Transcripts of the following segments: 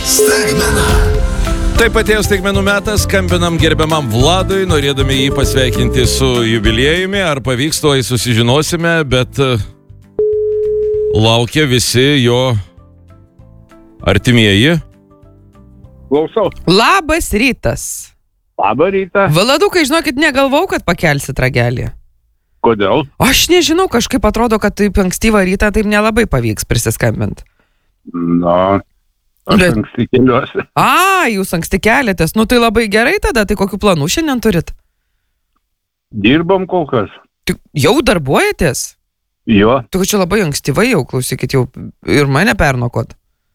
Staigmena. Taip atėjo staigmenų metas, skambinam gerbiamam Vladui, norėdami jį pasveikinti su jubiliejumi, ar pavyks to susižinosime, bet laukia visi jo artimieji. Klausau. Labas rytas. Labą rytą. Vladukai, žinokit, negalvau, kad pakelsit ragelį. Kodėl? Aš nežinau, kažkaip atrodo, kad taip ankstyvą rytą taip nelabai pavyks prisiskambinti. Na, aš anksti keliuosi. Jūs anksti keliatės. Nu tai labai gerai tada, tai kokių planų šiandien turit? Dirbam kol kas. Jau darbuojatės? Jo. Tu čia labai ankstyvai jau, klausykit, jau ir mane pernokot.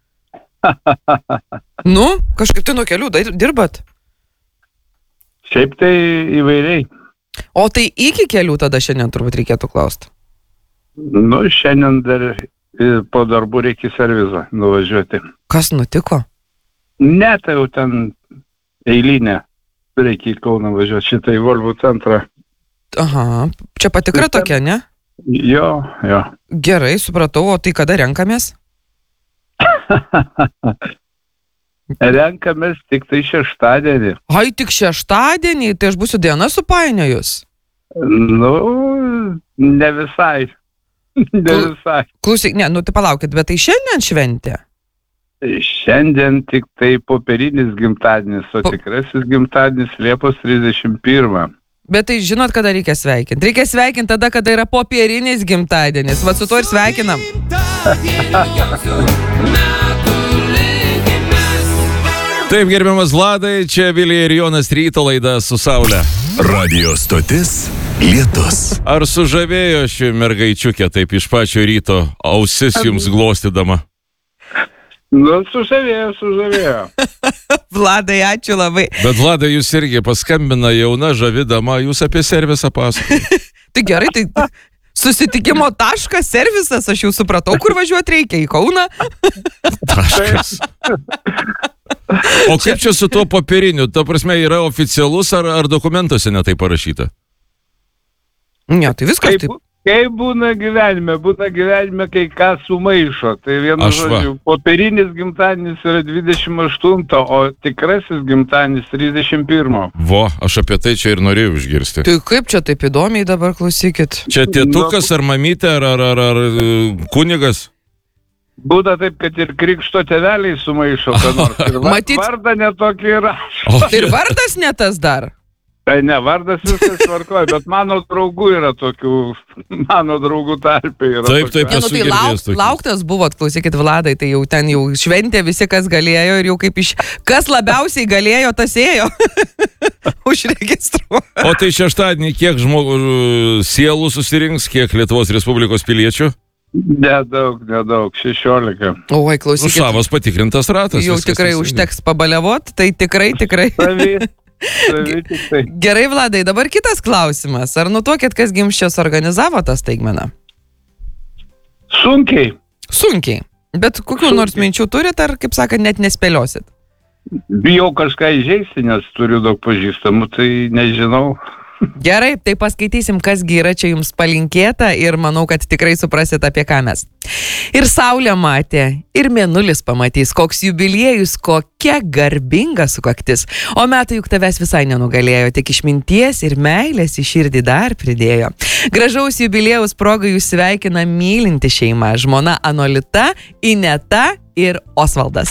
Nu, kažkaip tai nuo kelių dirbat? Šiaip tai įvairiai. O tai iki kelių tada šiandien turbūt reikėtų klausti. Nu, šiandien dar po darbų reikia servizą nuvažiuoti. Kas nutiko? Ne, tai jau ten eilinė. Reikia į Kauną važiuoti, šitą į Volvo centrą. Aha, čia patikra tokia, ne? Jo. Gerai, supratau, o tai kada renkamės? Renkamės tik tai šeštadienį. Ai, tik šeštadienį, tai aš būsiu dieną supainiojus. Nu, ne visai. Klausyk, nu tai palaukit, bet tai šiandien šventė? Šiandien tik tai popierinis gimtadienis, o tikrasis gimtadienis Liepos 31. Bet tai žinot, kada reikia sveikinti? Reikia sveikinti tada, kada yra popierinis gimtadienis. Va su to ir sveikinam. Taip, gerbiamas Vladai, čia Vilija ir Jonas ryto laida su Saule. Radio stotis Lietus. Ar sužavėjo ši mergaičiukė taip iš pačio ryto ausis jums glostydama? Nu, sužavėjo. Vladai, ačiū labai. Bet Vladai, jūs irgi paskambina jauna, žavidama, jūs apie servisą pasakojate. Tai gerai, tai susitikimo taškas, servisas, aš jau supratau, kur važiuoti reikia, į Kauną. Taškas. O kaip čia su tuo popieriniu? Ta prasme, yra oficialus ar dokumentuose netai parašyta? Ne, tai viskas taip. Kaip būna gyvenime, kai ką sumaišo. Tai vienu žodžiu, popierinis gimtadienis yra 28, o tikrasis gimtadienis 31. Aš apie tai čia ir norėjau išgirsti. Tai kaip čia taip įdomiai dabar klausykit? Čia tėtukas ar mamytė ar kunigas? Būna taip, kad ir krikšto tėveliai sumaišo, ką nors. Ir vardą netokį rašo. Ir vardas ne tas dar? Tai ne, vardas viskas tvarkoja, bet mano draugų yra tokių, mano draugų tarpe yra. Taip, esu girdėjęs tokių. Lauktas buvot, klausykit Vladai, tai jau ten jau šventė visi, kas galėjo ir jau kaip kas labiausiai galėjo, tas ėjo. Užregistruoja. O tai šeštadienį kiek sielų susirinks, kiek Lietuvos Respublikos piliečių? Nedaug, 16. Oi, klausykit. Savas patikrintas ratas. Jau tikrai užteks pabaliavot, tai tikrai. Gerai, Vladai, dabar kitas klausimas. Ar nutuokėt, kas gimščias organizavo tą staigmeną? Sunkiai. Bet kokių nors minčių turit, ar, kaip sakant, net nespėliosit? Bijau kažką įžeisti, nes turiu daug pažįstamų, tai nežinau. Gerai, tai paskaitysim, kasgi yra čia jums palinkėta ir manau, kad tikrai suprasit, apie ką mes. Ir Saulė matė, ir Mėnulis pamatys, koks jubiliejus, kokia garbinga sukaktis. O metai juk tavęs visai nenugalėjo, tik išminties ir meilės į širdį dar pridėjo. Gražaus jubiliejaus proga jūs sveikina mylinti šeima, žmona Anolita, Ineta ir Osvaldas.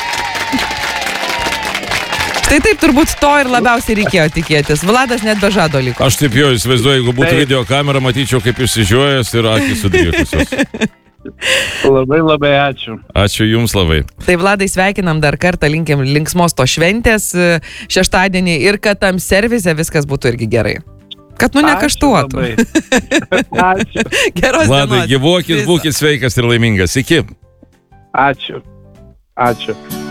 Tai taip turbūt to ir labiausiai reikėjo tikėtis. Vladas net be žado liko. Aš taip jau įsivaizduoju, jeigu būtų video kamera, matyčiau, kaip išsižiojęs ir akys sudrėkusios. Labai ačiū. Ačiū jums labai. Tai Vladai, sveikinam dar kartą, linkim linksmos to šventės šeštadienį ir kad tam servise viskas būtų irgi gerai. Kad nekaštuotų. Ačiū. Geros Vladai, gyvuokit, būkit sveikas ir laimingas. Iki. Ačiū.